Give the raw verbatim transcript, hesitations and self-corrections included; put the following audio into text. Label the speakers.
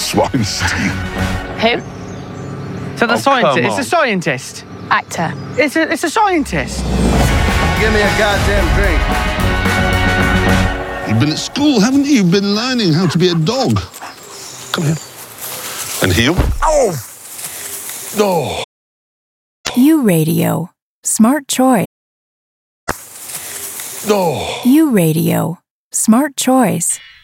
Speaker 1: Weinstein.
Speaker 2: Who?
Speaker 3: So the
Speaker 1: Oh,
Speaker 3: scientist.
Speaker 1: come
Speaker 3: It's a
Speaker 1: on.
Speaker 3: scientist.
Speaker 2: Actor.
Speaker 3: It's a it's a scientist.
Speaker 4: Give me a goddamn drink.
Speaker 1: You've been at school, haven't you? You've been learning how to be a dog. Come here. And heel.
Speaker 4: Oh! Oh!
Speaker 5: U Radio. Smart choice.
Speaker 4: Oh!
Speaker 5: U Radio. Smart choice.